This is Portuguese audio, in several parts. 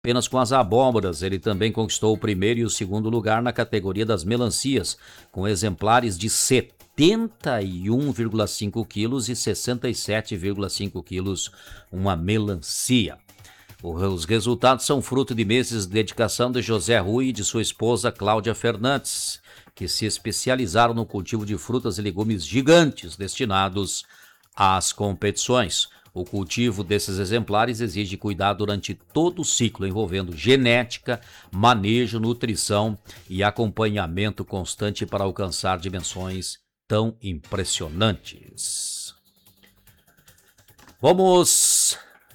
Apenas com as abóboras, ele também conquistou o primeiro e o segundo lugar na categoria das melancias, com exemplares de 71,5 quilos e 67,5 quilos uma melancia. Os resultados são fruto de meses de dedicação de José Rui e de sua esposa Cláudia Fernandes, que se especializaram no cultivo de frutas e legumes gigantes destinados às competições. O cultivo desses exemplares exige cuidado durante todo o ciclo, envolvendo genética, manejo, nutrição e acompanhamento constante para alcançar dimensões tão impressionantes. Vamos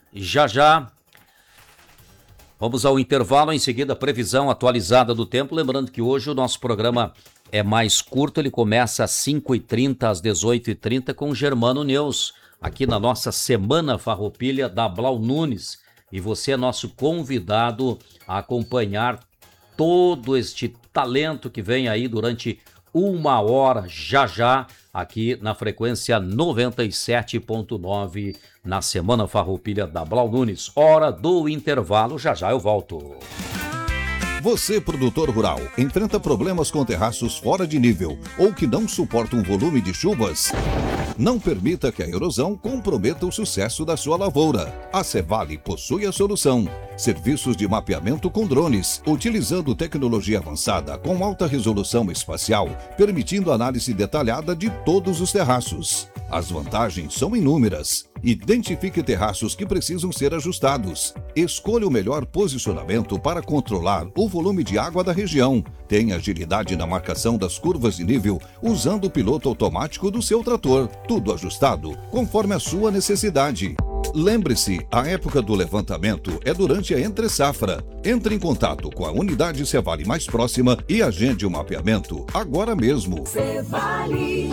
Vamos ao intervalo, em seguida a previsão atualizada do tempo. Lembrando que hoje o nosso programa é mais curto, ele começa às 5h30, às 18h30 com Germano Neus, aqui na nossa Semana Farroupilha da Blau Nunes. E você é nosso convidado a acompanhar todo este talento que vem aí durante uma hora, já, aqui na frequência 97.9, na Semana Farroupilha da Blau Nunes. Hora do intervalo, já eu volto. Você, produtor rural, enfrenta problemas com terraços fora de nível ou que não suportam um volume de chuvas? Não permita que a erosão comprometa o sucesso da sua lavoura. A Cevale possui a solução. Serviços de mapeamento com drones, utilizando tecnologia avançada com alta resolução espacial, permitindo análise detalhada de todos os terraços. As vantagens são inúmeras. Identifique terraços que precisam ser ajustados. Escolha o melhor posicionamento para controlar o volume de água da região. Tenha agilidade na marcação das curvas de nível usando o piloto automático do seu trator. Tudo ajustado conforme a sua necessidade. Lembre-se, a época do levantamento é durante a entre-safra. Entre em contato com a unidade Cevale mais próxima e agende o mapeamento agora mesmo. Cevale.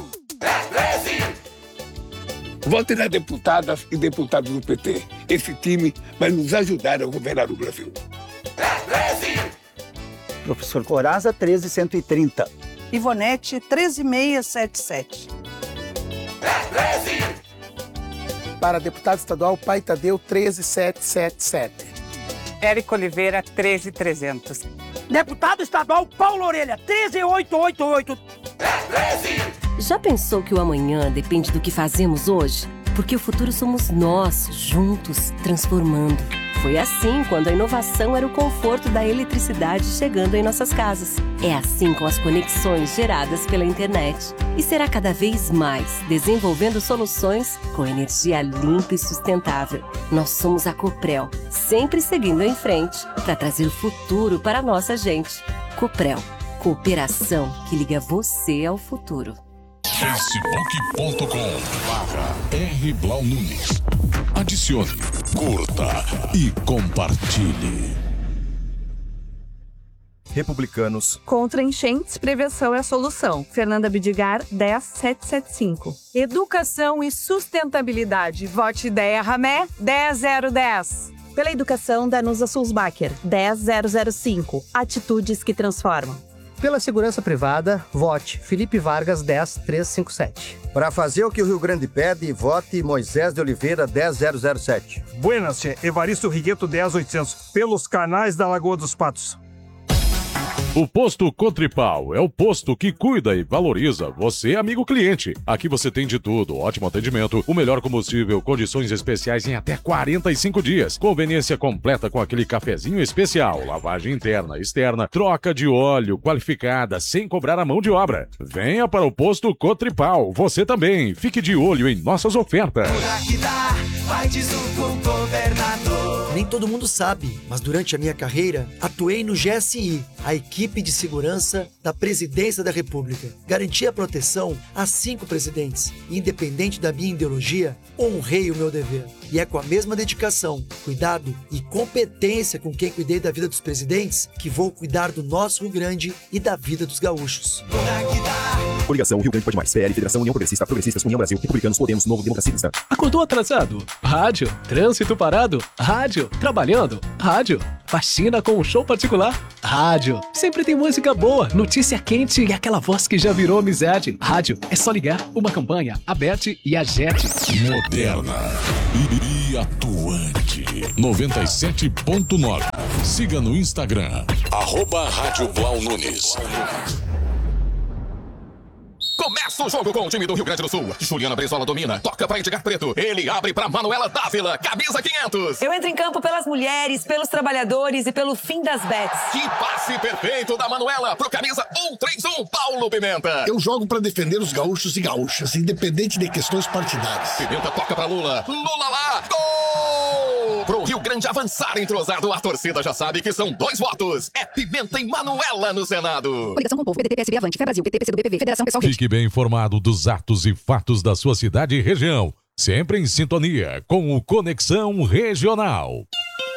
Vote nas deputadas e deputados do PT. Esse time vai nos ajudar a governar o Brasil. Professor Coraza, 13130. Ivonete, 13677. Para deputado estadual, Pai Tadeu, 13777. Érico Oliveira, 13300. Deputado estadual, Paulo Orelha, 13888. Já pensou que o amanhã depende do que fazemos hoje? Porque o futuro somos nós, juntos, transformando. Foi assim quando a inovação era o conforto da eletricidade chegando em nossas casas. É assim com as conexões geradas pela internet. E será cada vez mais, desenvolvendo soluções com energia limpa e sustentável. Nós somos a Coprel, sempre seguindo em frente para trazer o futuro para a nossa gente. Coprel, cooperação que liga você ao futuro. Facebook.com/R Blau Nunes. Adicione, curta e compartilhe. Republicanos. Contra enchentes, prevenção é a solução. Fernanda Bidigar, 10775. Educação e sustentabilidade. Vote Ideia Ramé, 10010. Pela educação, Danusa Sulzbacher, 10005. Atitudes que transformam. Pela segurança privada, vote Felipe Vargas, 10357. Para fazer o que o Rio Grande pede, vote Moisés de Oliveira, 10007. Buenas, Evaristo Rigueto, 10800. Pelos canais da Lagoa dos Patos. O Posto Cotripal é o posto que cuida e valoriza você, amigo cliente. Aqui você tem de tudo, ótimo atendimento, o melhor combustível, condições especiais em até 45 dias, conveniência completa com aquele cafezinho especial, lavagem interna, externa, troca de óleo qualificada, sem cobrar a mão de obra. Venha para o Posto Cotripal, você também. Fique de olho em nossas ofertas. Nem todo mundo sabe, mas durante a minha carreira, atuei no GSI, a equipe de segurança da Presidência da República. Garanti a proteção a 5 presidentes. Independente da minha ideologia, honrei o meu dever. E é com a mesma dedicação, cuidado e competência com quem cuidei da vida dos presidentes que vou cuidar do nosso Rio Grande e da vida dos gaúchos. Coligação Rio Grande Pode Mais, PL, Federação União Progressista, Progressistas, União Brasil, Republicanos, Podemos, Novo Democracista. Acordou atrasado? Rádio. Trânsito parado? Rádio. Trabalhando? Rádio. Faxina com um show particular? Rádio. Sempre tem música boa, notícia quente e aquela voz que já virou amizade. Rádio. É só ligar, uma campanha, Aberte e Agete. Moderna. e atuante. 97.9. Siga no Instagram, @Rádio Blau Nunes. Começa o jogo com o time do Rio Grande do Sul. Juliana Brizola domina, toca para Edgar Preto. Ele abre para Manuela Dávila, camisa 500. Eu entro em campo pelas mulheres, pelos trabalhadores e pelo fim das bets. Que passe perfeito da Manuela pro camisa 131, Paulo Pimenta. Eu jogo para defender os gaúchos e gaúchas, independente de questões partidárias. Pimenta toca para Lula. Lula lá, gol! Pro Rio Grande avançar entrosado, a torcida já sabe que são 2 votos. É Pimenta e Manuela no Senado. Coligação com o Povo, PDT, PSB, Avante, Fé Brasil, PT, PCdoB, PV, Federação Pessoal. Fique bem informado dos atos e fatos da sua cidade e região. Sempre em sintonia com o Conexão Regional.